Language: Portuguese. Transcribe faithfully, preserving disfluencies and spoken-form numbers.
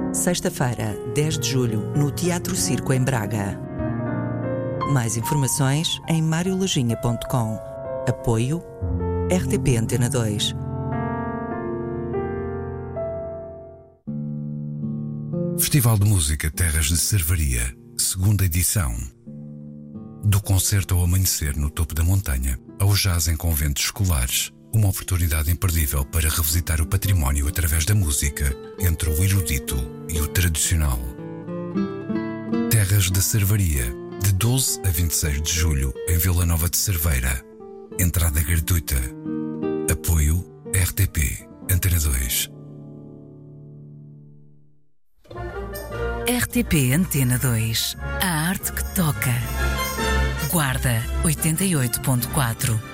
Sexta-feira, dez de julho, no Teatro Circo em Braga. Mais informações em mario lajinha ponto com. Apoio R T P Antena dois. Festival de Música Terras de Cervaria, segunda edição. Do concerto ao amanhecer no topo da montanha, ao jazz em conventos escolares, uma oportunidade imperdível para revisitar o património através da música, entre o erudito e o tradicional. Terras de Cervaria, de doze a vinte e seis de julho, em Vila Nova de Cerveira. Entrada gratuita. Apoio R T P Antena dois. R T P Antena dois. A arte que toca. Guarda oitenta e oito ponto quatro.